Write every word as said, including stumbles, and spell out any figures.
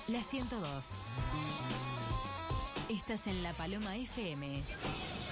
La ciento dos. Estás en La Paloma F M.